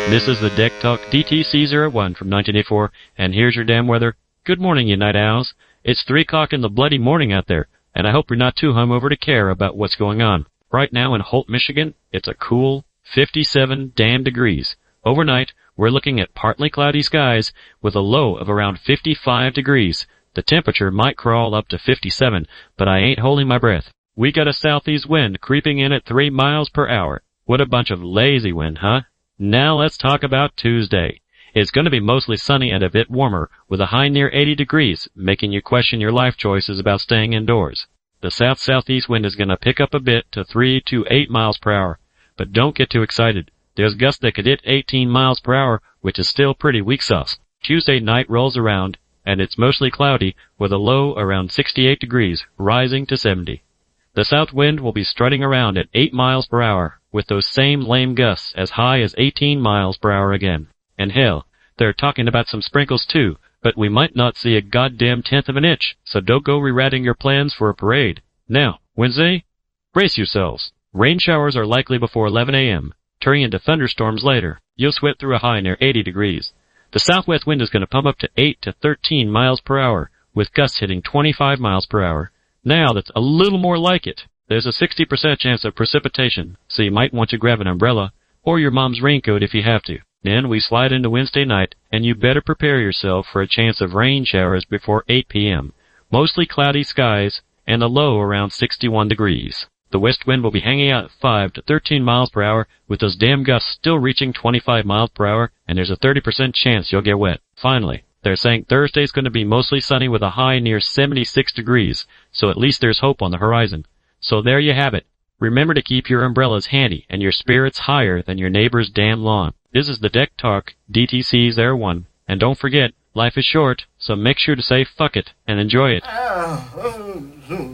This is the Deck Talk DTC01 from 1984, and here's your damn weather. Good morning, you night owls. It's 3 o'clock in the bloody morning out there, and I hope you're not too hungover to care about what's going on. Right now in Holt, Michigan, it's a cool 57 damn degrees. Overnight, we're looking at partly cloudy skies with a low of around 55 degrees. The temperature might crawl up to 57, but I ain't holding my breath. We got a southeast wind creeping in at 3 miles per hour. What a bunch of lazy wind, huh? Now let's talk about Tuesday. It's going to be mostly sunny and a bit warmer, with a high near 80 degrees, making you question your life choices about staying indoors. The south-southeast wind is going to pick up a bit to 3 to 8 miles per hour. But don't get too excited. There's gusts that could hit 18 miles per hour, which is still pretty weak sauce. Tuesday night rolls around, and it's mostly cloudy, with a low around 68 degrees, rising to 70. The south wind will be strutting around at 8 miles per hour, with those same lame gusts as high as 18 miles per hour again. And hell, they're talking about some sprinkles too, but we might not see a goddamn tenth of an inch, so don't go rewriting your plans for a parade. Now, Wednesday, brace yourselves. Rain showers are likely before 11 a.m., turning into thunderstorms later. You'll sweat through a high near 80 degrees. The southwest wind is going to pump up to 8 to 13 miles per hour, with gusts hitting 25 miles per hour. Now that's a little more like it. There's a 60% chance of precipitation, so you might want to grab an umbrella, or your mom's raincoat if you have to. Then we slide into Wednesday night, and you better prepare yourself for a chance of rain showers before 8 p.m. Mostly cloudy skies, and a low around 61 degrees. The west wind will be hanging out at 5 to 13 miles per hour, with those damn gusts still reaching 25 miles per hour, and there's a 30% chance you'll get wet. Finally, they're saying Thursday's going to be mostly sunny with a high near 76 degrees, so at least there's hope on the horizon. So there you have it. Remember to keep your umbrellas handy and your spirits higher than your neighbor's damn lawn. This is the Deck Talk DTC01, and don't forget, life is short, so make sure to say fuck it and enjoy it.